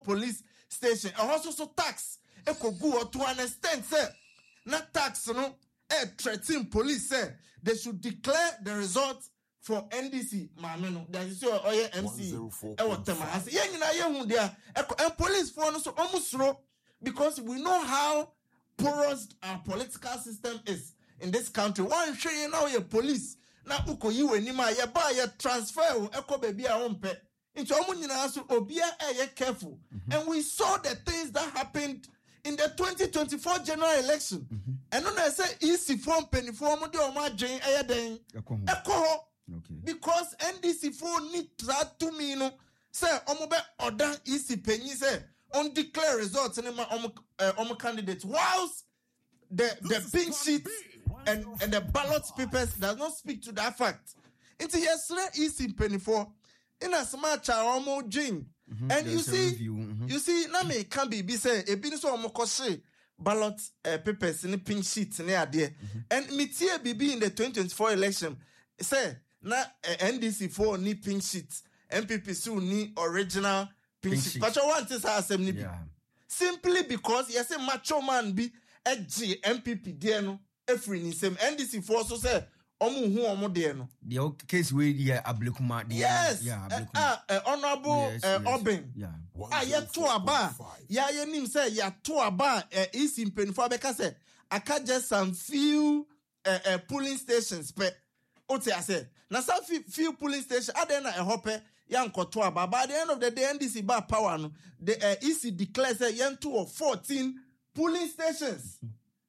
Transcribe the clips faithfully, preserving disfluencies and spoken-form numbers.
police station. And also so tax. E ko go to an extent, say, not tax, no, e threaten police, say, they should declare the results for N D C. Mama, no, that is your M C. E what them I say, yeah, you know, yeah, there, and police for no so almost slow because we know how porous our political system is in this country. One show you know your police. Now uko you anima ya buy ya transfer eko baby a ompe. Into omu nyina so obia eh careful. Mm-hmm. And we saw the things that happened in the twenty twenty-four general election. Mm-hmm. And when I say easy form penny form de o ma dwen eh den. Eko okay. Because N D C four need that to me no say omo be order easy penny say on declare results in my omo uh, omo candidates whilst the the pink sheet and and the ballot papers does not speak to that fact. Into yesterday is in penny four in a smart child omo dream. And There's you see mm-hmm. you see na me can be be say e bi so omo kose ballot uh, papers in the pink sheet near there. Mm-hmm. And me tie bibi in the twenty twenty-four election say na uh, N D C four ni pink sheet, M P P soon ni original pink, pink sheet. But you want this assembly yeah. Simply because yes a macho man be a G M P P there no every ni same N D C four so say omu hu omu there no the case we yeah ablekuma yes yeah ablekuma ah uh, uh, honorable yes, uh, yes. Obin yeah ah ye to aba ya ye nim say ya to aba uh, is in penfo abeka say aka just some few uh, uh, polling stations pe ote ase na some few, few polling stations adena e hope yankoto aba by the end of the day N D C ba power no the uh, E C declares say yan two or fourteen polling stations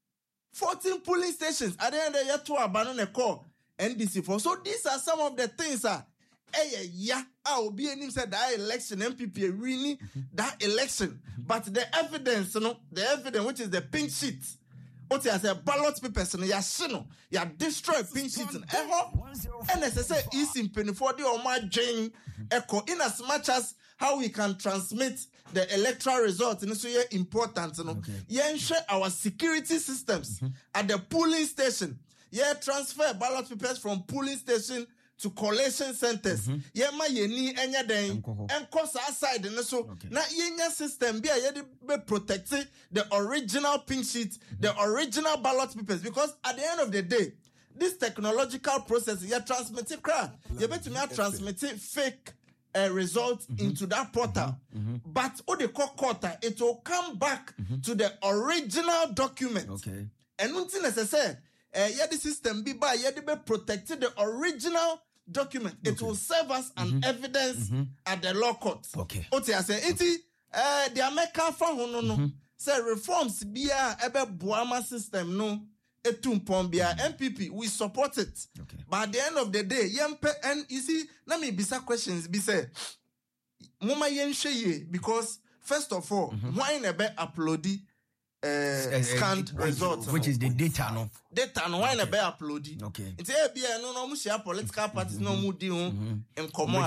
fourteen polling stations at the end of the year to abandon a call N D C for. So these are some of the things ah eh yeah I will be any said that election M P P really that election but the evidence you know the evidence which is the pink sheet what I say ballot papers no ya shino ya destroy pink sheet and and as I say is in penny for the or my jane echo in as much as how we can transmit the electoral results and so yeah important you know okay. Yeah ensure our security systems mm-hmm. at the polling station yeah transfer ballot papers from polling station to collation centers mm-hmm. Yeah ma yeni enya den enko sa side and so okay. Na yenya system be a be protect the original pink sheet mm-hmm. the original ballot papers because at the end of the day this technological process yeah transmitted crap you bet me transmitted fake a result mm-hmm. into that portal mm-hmm. but what they call quarter it will come back mm-hmm. to the original document okay and nothing necessary uh, yeah the system be by yeah they be protected the original document okay. It will serve as an mm-hmm. evidence mm-hmm. at the law court okay okay I say it uh the American fa no no say reforms be a ebe boama system no etum pombia M P P we support it okay. But at the end of the day yempe and you see let me be some questions be say mama yenhye because first of all mm-hmm. why never upload uh, uh, scanned uh, results which is the data no data no why never upload okay it's a be no no mu share political parties no mu di ho in komo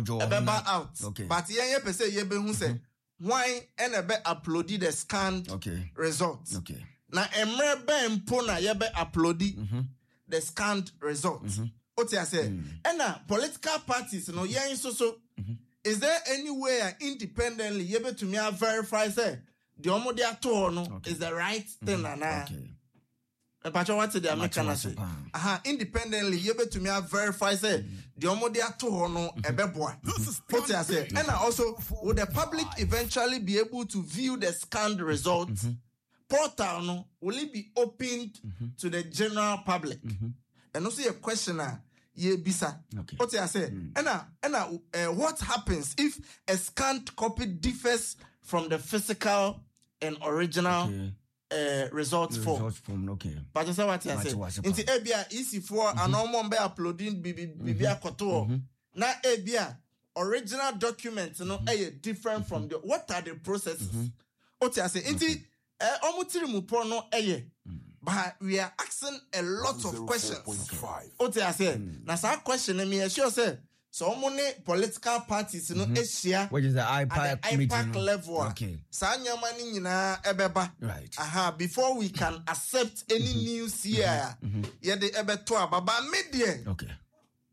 a out okay. But yenye pe say ye be hu say why never upload the scanned okay. results okay na emre be mpo na ye be upload mm-hmm. the scanned results what I say and na political parties no yen so so mm-hmm. Is there any way independently you able to me verify say the omo they ato no okay. Is the right thing mm-hmm. na okay but what the American say aha independently you able to me verify say mm-hmm. the omo they ato no mm-hmm. ebeboa what I say and also would the public eventually be able to view the scanned results mm-hmm. portal no will it be opened mm-hmm. to the general public mm-hmm. and also a questioner ye bisa okay. What I say mm. and uh, and uh, uh, what happens if a scanned copy differs from the physical and original okay. uh, results form results form okay but just what I say into abia easy for an normal be uploading bibi bibi akoto na abia original documents you know mm-hmm. are different mm-hmm. from the what are the processes mm-hmm. What I say into uh, omutiri mu pro no eye but we are asking a lot of questions. What I say? Now, some question me sure say so many political parties, you know, Asia, which is the I PAC I PAC level. Okay. Sanya mani nyina ebeba. Right. Aha. Before we can accept any news here, yeah, the ebe to ababa media. Okay.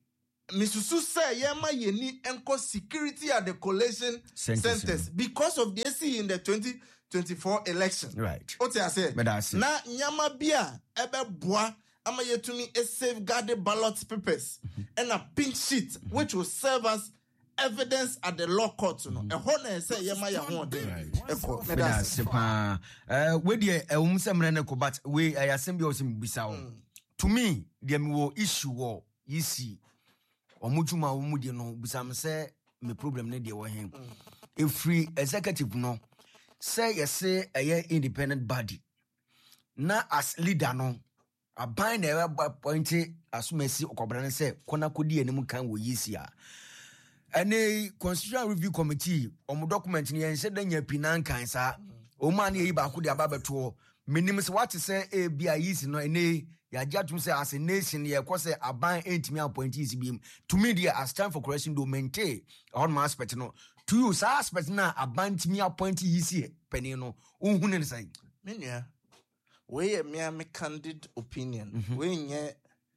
Misusu say yema yeni enko security at the collation Centers, centers because of the A C in the twenty twenty-four election. Right. What I say? But I see. Na nyama bia ebe boa ama yetumi a safeguarded ballot papers and a pink sheet which will serve as evidence at the law court. No, a honor say yema ya ho de. Eko. But I see. Uh, we the um some reneko, but we I assemble osim bisa. To me, the me issue war you see. Omujuma omudi no bisam say me problem ne de wo hen e free executive no say you say a independent body na as leader no aban na e point asumasi okobra say kona kodi anim kan wo yisia ene constitutional review committee omo document ne yen say danya pinan kan sa o man ye ba ko de ababeto minim se what say e bia yisi no ene ya jatum say as a nation ye ko say aban entimi appointees bi to me there as time for correction do maintain on my aspect no to you say aspect na aban timi appointees here penny no unhu ne say menia we me me candid opinion mm-hmm. we nye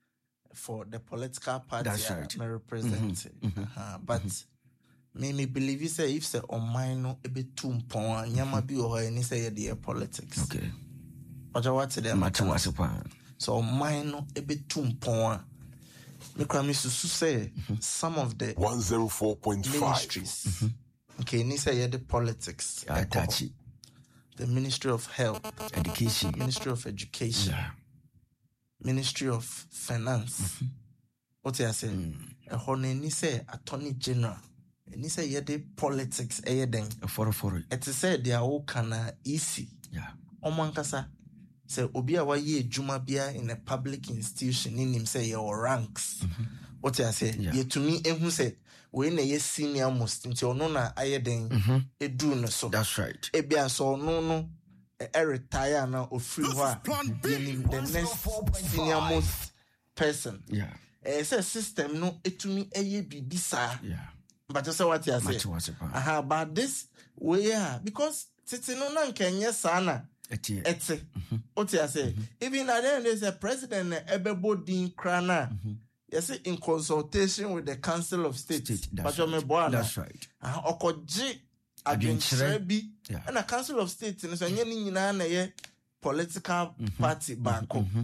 for the political party right. I represent mm-hmm. mm-hmm. uh-huh. but mm-hmm. me me believe you say if say on mine no e be too mpon nyama bi o ho ni say the politics okay oja what them matter was upon. So mine no a bit too mpon. Me kwame susu say some of the one oh four point five ministries. Mm-hmm. Okay, ni say the politics. Yeah, touch it. The Ministry of Health, Education, Ministry of Education, yeah. Ministry of Finance. Mm-hmm. What I say? A honey ni say Attorney General. Ni say ye the politics eh den. For for it. It say they are all kana easy. Yeah. Omankasa. Say obi a waye adwuma bia in a public institution in him say your ranks. Mm-hmm. What I say? Yeah. Ye to me ehun say we na ye senior most nti ono na aye den edu no so. That's right. E bia so no no e retire na ofiri ho a the next senior most person. Yeah. Eh say system no etumi eye bibisa. Yeah. But you say what I say? Aha, but this way yeah, because titi no na nkenye sana. Eti. Eti. What I say? Even at the end, there's a president, Ebebo Dean Krana. You see, in consultation with the Council of State. State that's, right. that's right. Uh, Okoji Adwencherebi. Yeah. And the Council of State, and so any na political party back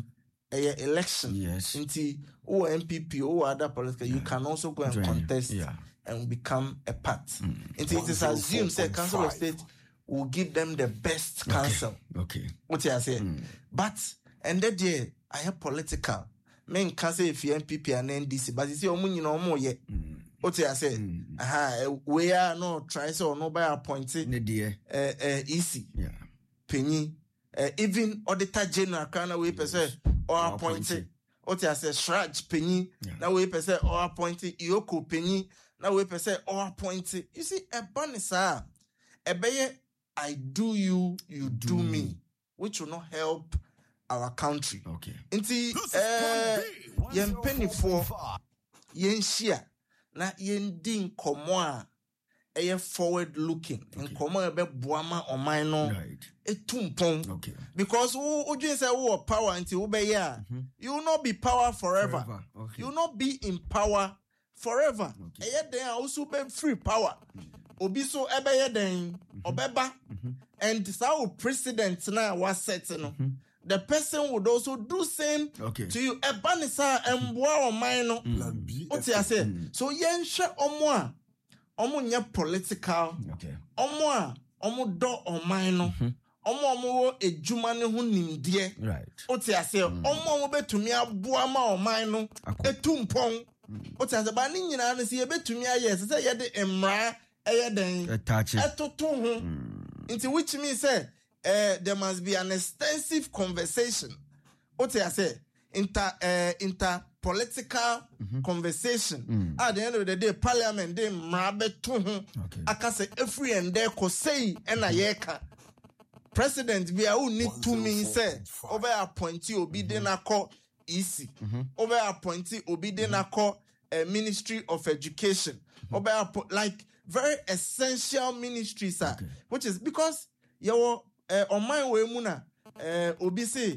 a election. Yes. Into O M P P or other political, you can also go and contest yeah. and become a part. Mm. Into it is assumed that Council of State will give them the best counsel. Okay. okay. What I say? Mm. But and that day I have political. Men can say if you N P P and N D C, but you see, omu you know more yet. What I say? Mm. Aha, we are no try so no by appointed. Ne dear. Uh, uh, easy. Yeah. Penny. Uh, even Auditor General can away per se or appointed. What I say? Shraj Penny. Now we per se or appointed. Ioko Penny. Now we per se or appointed. You see, a bonus. A baye. I do you, you do, do me, which will not help our country. Okay. Inti, uh, yen penny for yen share na yen din komwa a forward looking and komwa be buama or mino a tumpong. Okay. Because who just say who power until ube ya, you will not be power forever. forever. Okay. You will not be in power forever. Okay. And yet they are also be free power. Obi so ebeye den obeba and so president na was set no mm-hmm. the person would also do same okay. to you ebanisa emboa o man no what I say so yen hwe omo a omo nya political okay omo a omo do o man no omo omo wo ejuma ne ho nimde right what I say omo omo betumi aboa ma o man no etumpon what I say ba ni nyina no se betumi aye se ye de emra eye den etoto ho into which means say uh, there must be an extensive conversation what I say inter uh, inter political mm-hmm. conversation mm. at the end of the day parliament dey mrabe to ho aka say every and there ko say na yeka president be who need to me say over appoint obi dey na call E C over appoint obi dey na call uh, Ministry of Education over appo- like very essential ministries, sir. Okay. Which is because your uh, on my way muna uh, obi say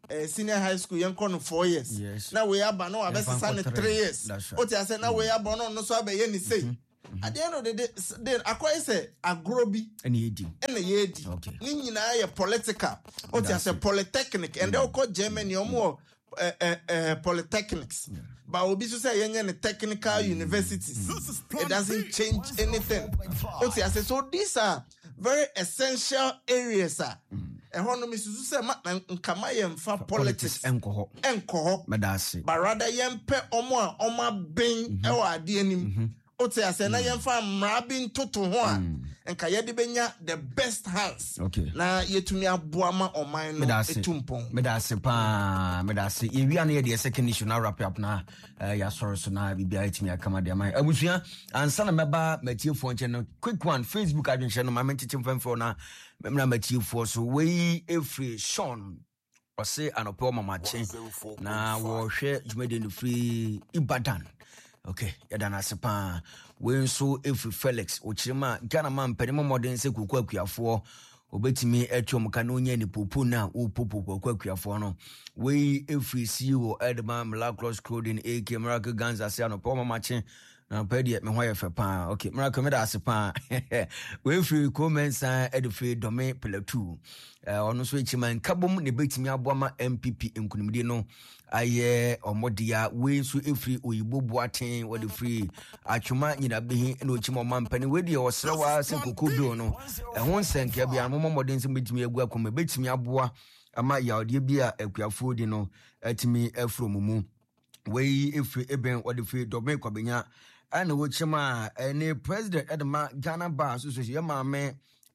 uh, senior high school yen kono four years yes. na we aba no abesesa ne three years what you say na we aba no no so aba ye ni say at the end of the day then akwai say agrobi ene yedi ene yedi ni nyina ye political what you say polytechnic and they call Germany omo uh, uh, uh, polytechnics yeah. But obi so say yenye ne technical universities mm. It doesn't change anything what you say so these are very essential areas ah ehon no misusu say nkama ye mfa politics enkoho enkoho medase but rather yempe omo a oma ben e wa ade anim ote ase na yemfa mrabin toto ho a enka ye de benya the best house na yetumi aboama oman no etumpon medase pa medase ye wi an ye de second issue na wrap up na ya sorry so na bibia etimi akama de amai abusua ansa na meba matiefo nche no quick one Facebook adwenche no mamenchichim famfo na memna matiefo so we every Sean ose anopo mamache na wo hwe jumede no free Ibadan. Okay, yadana sepa we so every Felix ochirima Ghana man penimo modern se kuku akuafo obetimi etwom ka no nya ni popo na o popo kuku akuafo no we every C E O Edman Miraculous Clothing A K Miracle Guns ase no po mamache na pedi me hoye fe pa. Okay, Miracle me da sepa we free comments and free dome pelatu eh ono so echima nkabom ne betimi aboama M P P nkunimde no aye omodia we so efri oyibo boaten wo de free atwuma nyina behi na ochima mampani we de osrewa se kokodo no ehon senke bia mo moden se betimi agu akoma betimi aboa ama yaode bia akuafo di no atimi afro mumu we efri eben wo de free dome kwabenya ana wo chima ene president Edma Ghana Bar Association yamame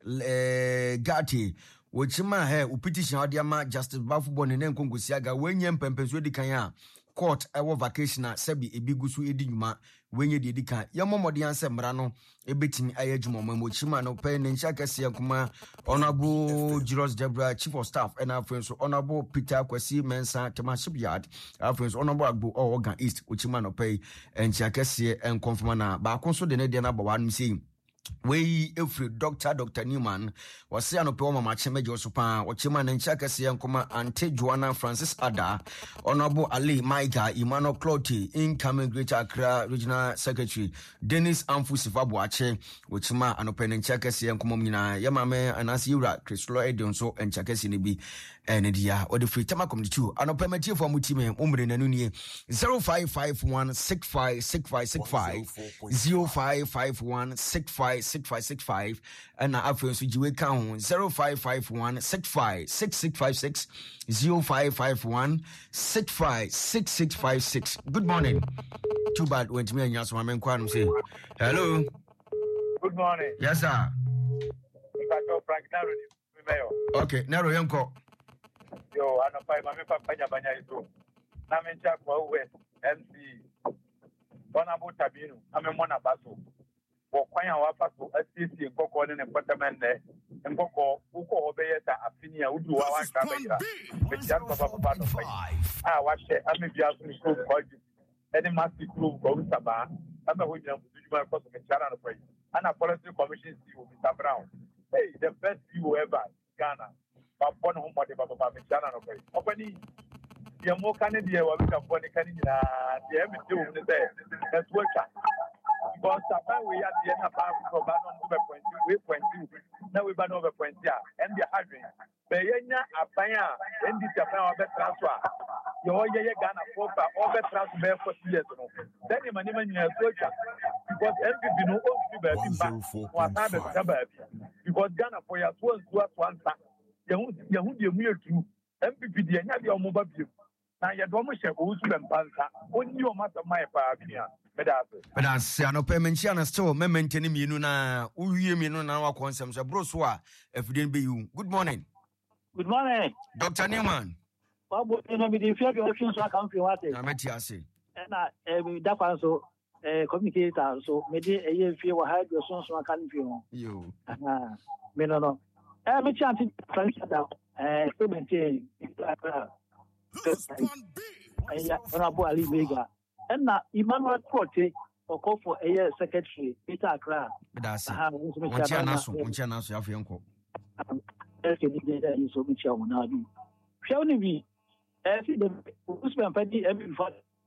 eh gati wo chima he o petition odiama Justice Bafubo ne nkongosia wenye mpempenso edikan a court ewo vacation a sebi ebigusu edinuma wenye de edikan yamomode anse mra no ebetimi ayadwuma mo chima no pe ne ncha kase kuma honorable Julius Debra Chief of Staff and our friends honorable Peter Kwesi Mensa Township Yard our friends honorable Agbo Oregon East uchima no pe ncha kase en confirm na ba konso de ne de na ba wan say we every doctor Doctor Newman was say no pe o mama chemejo so pa o chima na ncha kase nkoma Ante Joanna Francis Ada honorable Ali Maika Emmanuel Cloty incoming Greater Accra Regional Secretary Dennis Amfusifa Boache o chima anope ncha kase nkoma nyina yamame anasi ura Christlo Edon so ncha kase ne bi ene dia o de free tamakom two anope matie for mutime umre nanu nie zero five five one six five six five six five zero five five one six five six five six five and na afre so jiwe kan zero five five one six five six six five six zero five five one six five six six five six. Good morning. Too bad when to me and Yasu Mamen Kwanum say hello. Good morning. Yes sir. Okay, Naro Yanko. Yo, I don't find my papa Banya is Namincha West M C Honorable Tabino. I'm a Mona Basso. Kwanya wapaso asisi nkoko ne department ne nkoko uko obeyeta afinia udu wa wa kabira betia papa papa no fai ah wa she amebia so ni group kwaji any massive group ko usaba aba ho jina mudujuma ko so mechara no fai ana policy commission C E O Mister Brown hey the best C E O ever Ghana ba bon ho mode papa papa mechara no fai opani ye mo kan de wa bika bon kan ni na de me de o ne say that's what because sometimes we have the end of our program over point we point now we ban over point yeah and the hundred but yenya apanya and the Japan over transfer you all ye Ghana for over transfer for years no then you man even your soldier because M P P no own to be back what time because Ghana for your one to one you you you you true M P P the nya the omoba bi na ye do mo she o su bempansa oni o mata mai pa bia But as I know, Pemenchiana still, me maintain me na uye me no na wa konsem so bro so a if didn't be you. Good morning. Good morning. Doctor Newman. Babo no me dey fear the options so come feel what. Na meti ase. Na eh that one so eh communicator so me dey eh fear wa hide your so so kan feel. You. Ah. Me no no. Eh me chant French that eh maintain. Eh Honorable Ali Vega. And now Emmanuel Prote or call for a year secretary Peter Accra. That's it. Oncha naso, oncha naso afianko. Else ni dey there so bi chia wona bi. Hwe oni bi eh see the Usman Penny every before.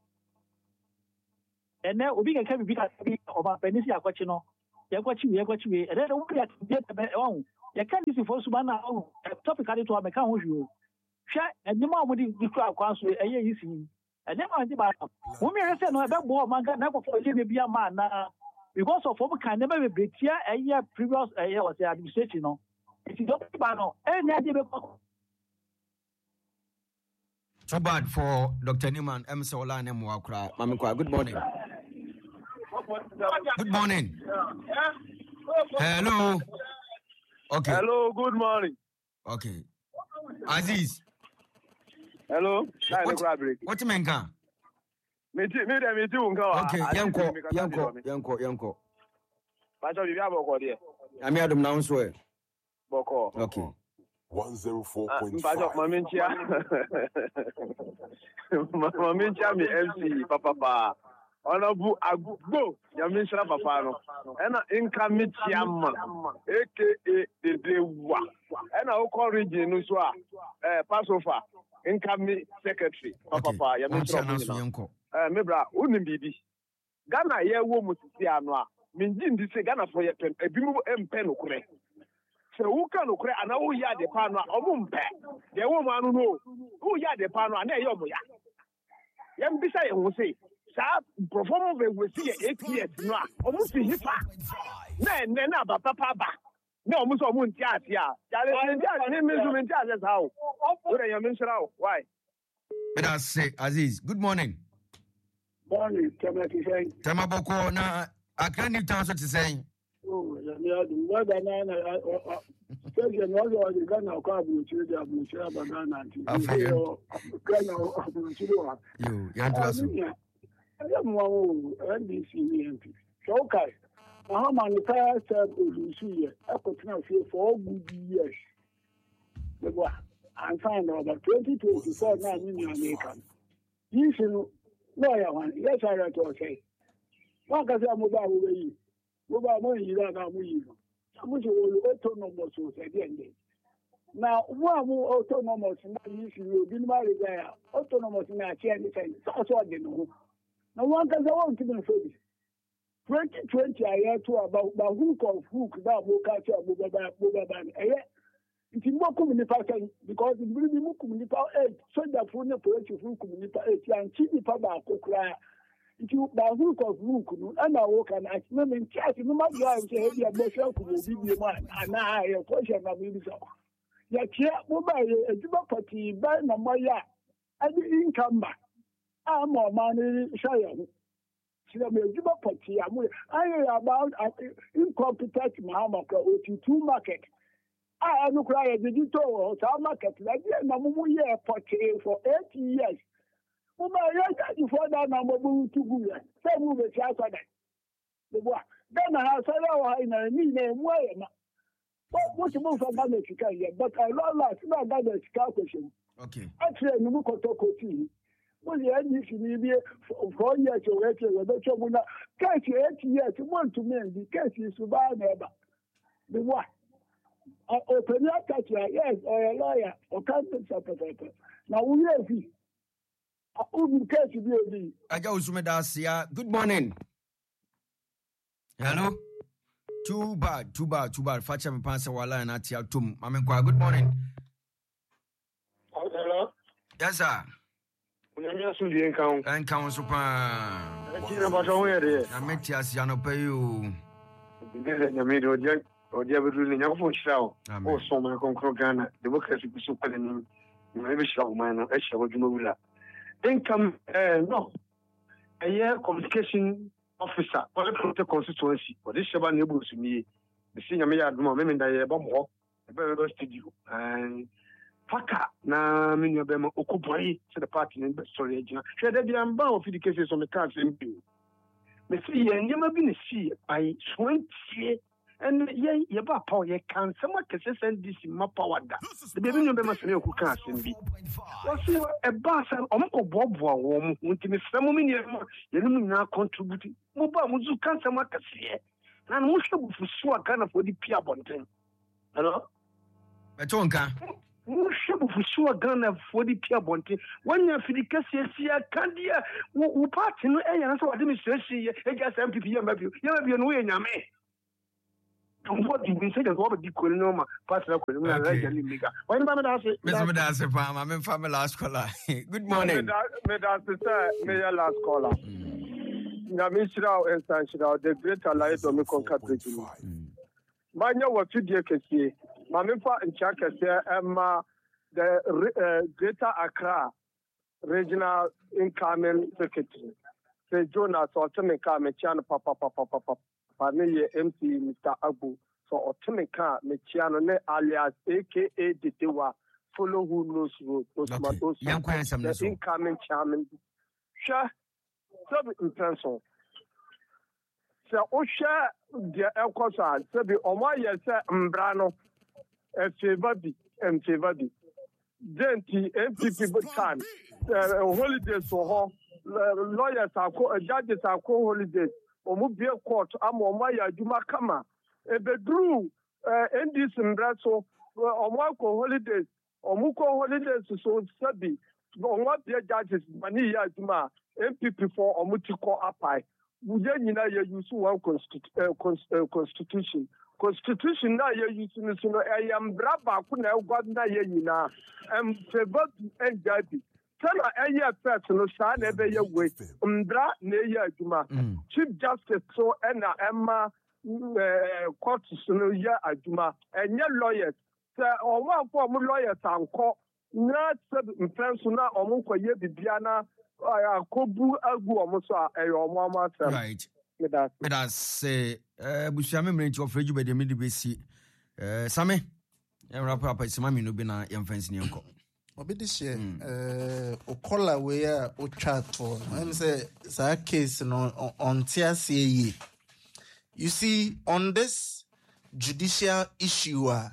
And now we can come because about Penisi Aquachino, Yaquachi, Yaquachi, and then we have to get a own. You can't see for Subana topic to a mechanic with you. Share and the more with the crowd council a year you see. And then I think about women say no about more man can never for you be a man because of what can never be here a year previous a year was the administration. No, it's not about any idea. Too bad for Doctor Newman M. Sola and Mwakra. Mamikwa, good morning. Good morning. Hello. Okay. Hello, good morning. Okay. Aziz. Hello. What, what you mean? Me too, me too, me too. Okay, yanko, yanko, yanko, yanko. Pacho, you have a call here. I'm here to announce where. Boko. Okay. one oh four point five. Pacho, Mamincha. Mamincha, me M C, Papa. Honorable Agbo, Yamisha Papano, and income Chiama, aka the Dewa, and our core region, Nuswa, Passover, income secretary, Papa, Yamisha. Mebra, Unibibi. Ghana, ye woman, Sianwa, Minjin, this Ghana for your pen, a bimu and pen, so who can look at an old yard the panel or mumpe? The woman who who yard the panel and your moya. Yam beside who say. Perform we see eight years now. Almost hit back. Then, then, Papa, Papa. No, almost a moon chat, yeah. How? What are you mentioning? Why? Let us say, Aziz, good morning. Morning, Tamaboko, na, I can't even tell what to say. Oh, yeah, more than I said, you know, the gun of carbon, you, you, I am one N B C M P. So, okay. Now, I'm on the past year. I could not feel for good years. The boy, I'm fine about twenty twenty-four now in American. You should know, lawyer one. Yes, I read to say. What can I say about you? Mobile money, you don't know me. How much will autonomous was again? Now, one more autonomous, not usually will be married there. Autonomous in a chair, that's what they know. Now, one does want to be free. twenty twenty, I heard to about the hook of hook that will catch up with the Boban. It's more communication because it will be more communication eight, so that for the police who communicate eight and cheap about cry. It's the hook of hook, and I walk and I remember in chat, no matter how I say, you will be a man, and I have a question of himself. Yet, yeah, mobile, a Juba party, by Namaya, and the income back. I'm a man, Shayan. She may give up a tea. I about incompetent Mahamaka, which is two market. I look like a digital market, like Namu year potty for eighty years. Oh, my God, you for that number to go. Say, move it after that. The boy. Then I have said, oh, I need a way. What's the most of damage you can get? But I love that, not that question. Okay. Actually, no more talk. Well, the N D C be four years or eight years, but you will not catch eight years. You want to mean the case is to buy never. The what? Open your catch, yes, or a lawyer, or campus operator. Now, we have the open case to be a Asia. Good morning. Hello. Too bad, too bad, too bad. Facha me pansa wala na tia tum. Mamenkwa. Good morning. Hello. Yes, sir. And count super. I met you as Yano Payu. Or Jabu in your phone show. Oh, so my concrete democracy is super. Maybe show man, I shall do. Income, no. A year communication officer, political constituency, but this Shaban neighbors to me. The senior mayor of Moment, I have bomb walk, a very good studio. And Paka na mini obema okuboi to the party in story agent. She had the amount of the cases on the cards in view. Me see and you may be see by twenty and ye ye ba power ye can someone can send this in my power that the baby no be must know who can send be. What see a bass and omko bobo wom unti me some mini ye no na contribute. Mo ba mo zu can someone can see. Na mo show for so kind of for the Pia Bonten. Hello? Betonka. shabu fushua Ghana for the Pia Bonte. When you're Fidicassia, Candia, who party no air, and so I didn't say, I guess M P P, you may be no way in your man. What you say that Robert D. Colonoma, Pastor Colonoma, Mega. Why not Mister Madasa Farm? I'm in family last caller. Good morning. Mayor last caller. Namishra and Sanshra, the great alliance of Mekon Catholic. Manya was two dear Cassie, Mamifa and Chaka, Emma, the Greater Accra Regional Incoming Secretary. Say Jonas or Temeka, Mechana, Papa, Papa, Papa. Family M C Mister Abu, so Otemeka Mechiano alias A K A Ditewa, follow who knows road, Osmatos, the incoming chairman. Sure, so in person. So, Osha, the Elcosa, so the Omaya Mbrano, and Favobi, and Favobi. Then the M P P time, holidays for lawyers are judges are called holidays. Omubia court amomaya juma kama ebedru endis mbraso omwako holidays omuko holidays so sabi onwa bia judges mani ya juma M P P for omutiko apai buje nyina ye use one constitution constitution na ye use no so eyam braba ku na egwad na ye nyina em favor and judges Sana aya first no sa na be ye we mbra na ye adwuma Chief Justice so na Emma court no ye adwuma enye lawyers say omo afọ omo lawyers anko na sab mfenso na omo koye bibia na akobu agu omo so e omo amasem right me da say eh busia me mrenchi ofreju be de me de besi eh same emra papa sima mi no bi na yemfensi ne enko Obi this year, uh, Okola where o chat for. I'm say that case no on T S A. You see, on this judicial issue, uh,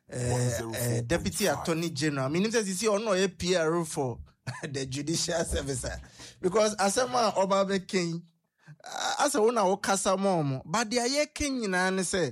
uh, Deputy Attorney General, I mean, you see, on no A P R for the judicial service because as a man Obabe King, as a one of Casa Mom, but the aye king in an say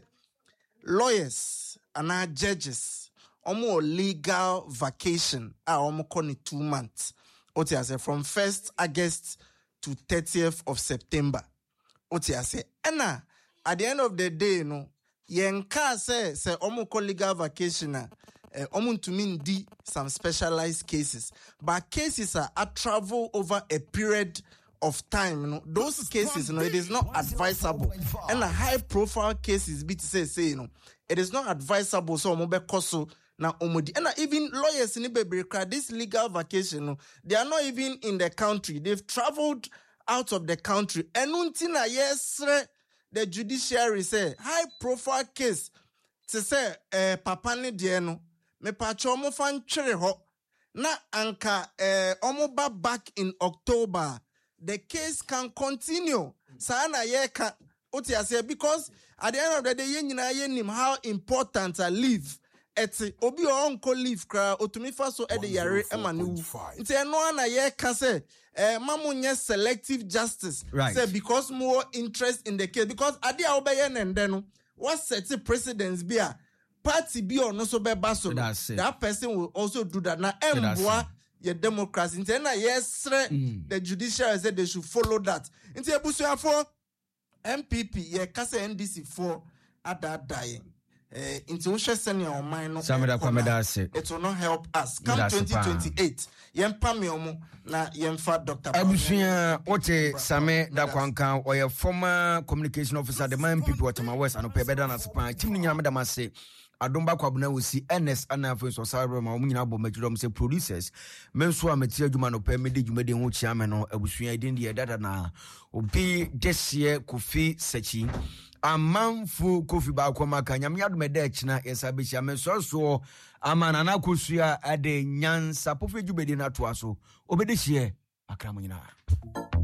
lawyers and our judges. Omo legal vacation ah omo koni two months. Oti ase from first August to thirtieth of September. Oti ase ena at the end of the day no yenka say say omo ko legal vacation na eh, omo to mean di some specialized cases. But cases are, are travel over a period of time, you know, those cases, you know, it is not advisable. And a high profile cases be to say say, you know, it is not advisable so omo be koso na omodi and even lawyers in Ibebrika, this legal vacation, they are not even in the country. They've traveled out of the country. And until yes, the judiciary say high profile case to say eh papa ni dieno me pacho omo fan chere ho na anka eh omo ba back in October. The case can continue. Sana yeka oti ase because at the end of the day yen nyina yenim how important a leave. Eti obi onko leave kra otumi fa so e de yare emanu nti eno na ye ka say eh mamu nye selective justice right. Say because more interest in the case because ade a obeye nende no what set precedence be a party be or no so be baso that person will also do that na emboa your democracy nti na yes mm. The judiciary said they should follow that nti ebusuafo M P P ye ka say N D C for ada dying. Uh, into senior mind, it will not help us. Come twenty twenty-eight, Yempamiomo, na Yemfa Doctor Abusia, Ote Same Dakwanka, or your former communication officer, the man people at my west and Pebeda and Span, Timmy Yamadamase. Adomba kwabuna we see N S anafe so cyber ma omunyina bo metrodom say producers menso a material djuma no pe mede djuma de ho chiame no abusua idin de dada na obi desie Kofi Sachi amanfu Kofi ba akoma ka nyame adome da china yesa be chiame so so amana na kosua ade nyansa pofe djubede na to aso obede hie akramunyina